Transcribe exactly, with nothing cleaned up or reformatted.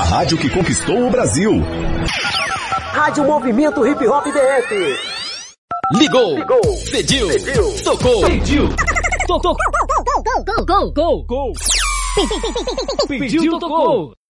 rádio que conquistou o Brasil. Rádio Movimento Hip Hop D F. Ligou, Ligou. Pediu. Pediu. Tocou. Pediu. Tocou. Gol, gol, gol, gol, gol, gol. Pediu, tocou.